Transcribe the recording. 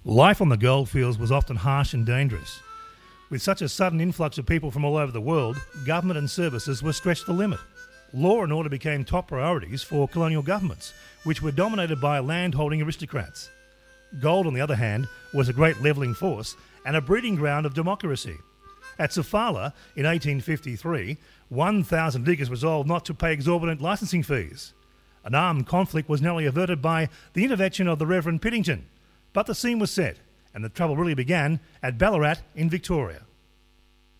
Life on the goldfields was often harsh and dangerous. With such a sudden influx of people from all over the world, government and services were stretched to the limit. Law and order became top priorities for colonial governments, which were dominated by land-holding aristocrats. Gold, on the other hand, was a great levelling force and a breeding ground of democracy. At Sofala in 1853, 1,000 diggers resolved not to pay exorbitant licensing fees. An armed conflict was narrowly averted by the intervention of the Reverend Pittington, but the scene was set, and the trouble really began at Ballarat in Victoria.